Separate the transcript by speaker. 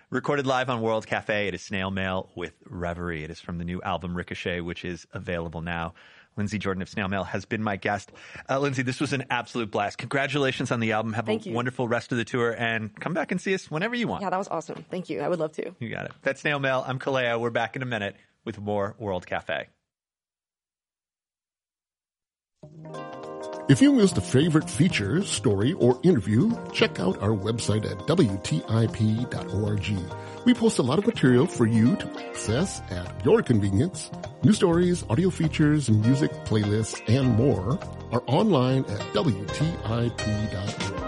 Speaker 1: Recorded live on World Cafe, it is Snail Mail with Reverie. It is from the new album Ricochet, which is available now. Lindsay Jordan of Snail Mail has been my guest. Lindsay, this was an absolute blast. Congratulations on the album. Have a wonderful rest of the tour, and come back and see us whenever you want.
Speaker 2: Yeah, that was awesome. Thank you. I would love to.
Speaker 1: You got it. That's Snail Mail. I'm Kaleo. We're back in a minute with more World Cafe.
Speaker 3: If you missed a favorite feature, story, or interview, check out our website at WTIP.org. We post a lot of material for you to access at your convenience. News stories, audio features, music playlists, and more are online at WTIP.org.